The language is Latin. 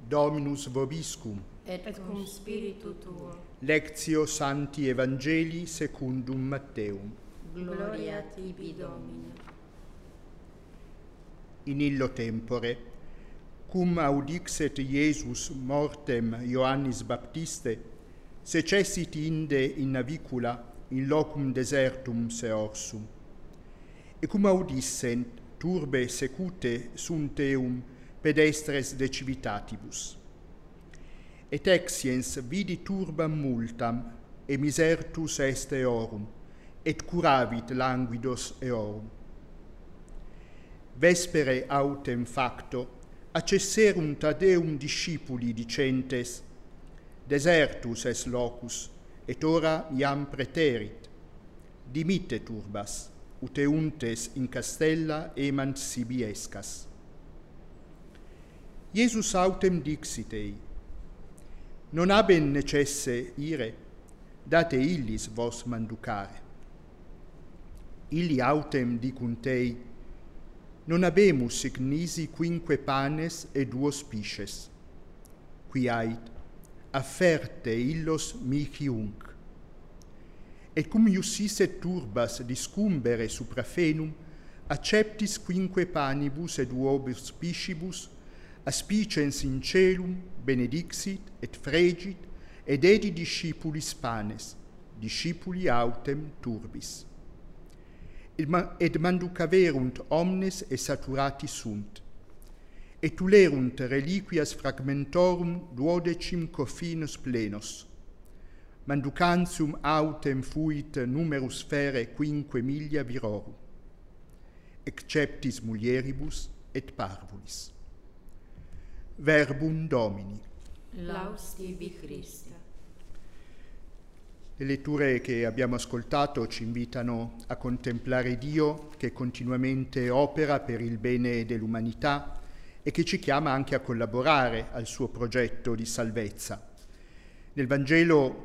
Dominus vobiscum. Et cum spiritu tuo. Lectio Sancti Evangelii secundum Matteum. Gloria tibi, Domine. In illo tempore, cum audixet Iesus mortem Ioannis Baptiste, secessit inde in navicula in locum desertum seorsum. E cum audissent turbe secute sunt eum pedestres de civitatibus. Et exiens vidi turbam multam, e misertus est eorum, et curavit languidos eorum. Vespere autem facto, accesserunt ad eum discipuli dicentes, desertus es locus, et ora iam preterit. Dimitte turbas, ut euntes in castella emant sibi escas. Iesus autem dixit ei, non haben necesse ire, date illis vos manducare. Illi autem dicunt ei, non habemus sic nisi quinque panes et duos pisces, qui ait, afferte illos mihi unc. Et cum iusisset turbas discumbere supra fenum, acceptis quinque panibus et duobus piscibus, aspicens in celum, benedixit et fregit, et dedi discipulis panes, discipuli autem turbis. Et manducaverunt omnes et saturati sunt, et tulerunt reliquias fragmentorum 12 coffinus plenos. Manducantium autem fuit numerus fere 5 milia virorum, exceptis mulieribus et parvulis. Verbum Domini. Laus tibi, Christe. Le letture che abbiamo ascoltato ci invitano a contemplare Dio che continuamente opera per il bene dell'umanità e che ci chiama anche a collaborare al suo progetto di salvezza. Nel Vangelo